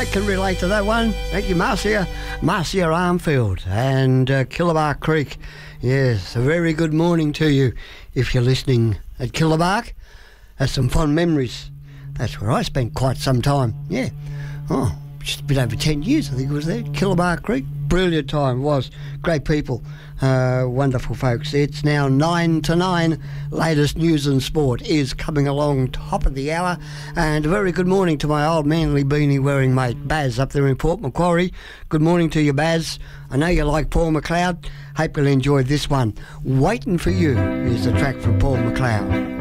I can relate to that one. Thank you, Marcia Armfield and Killabark Creek. Yes, a very good morning to you if you're listening at Killabark. That's some fond memories. That's where I spent quite some time. Yeah. Oh, just a bit over 10 years, I think it was there. Killabark Creek. Brilliant time, it was. Great people. Wonderful folks. It's now 9 to 9. Latest news and sport is coming along top of the hour. And a very good morning to my old Manly beanie wearing mate Baz up there in Port Macquarie. Good morning to you, Baz. I know you like Paul McLeod. Hope you'll enjoy this one. Waiting for You is the track from Paul McLeod.